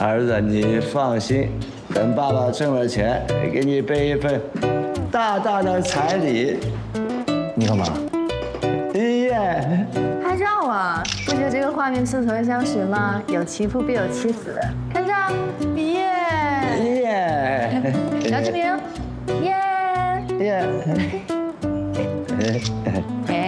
儿子，你放心，等爸爸挣了钱，给你备一份大大的彩礼。 你干嘛？ 耶！ 拍照啊！不觉得这个画面似曾相识吗？有其父必有其子。看照，耶！ 耶！ 姚志明，耶！ 耶！ 哎，